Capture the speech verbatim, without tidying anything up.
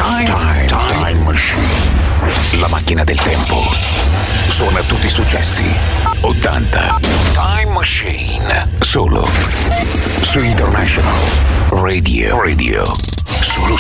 Time, time, time Machine. La macchina del tempo. Suona tutti i successi. ottanta. Time Machine. Solo su International Radio. Radio. Solo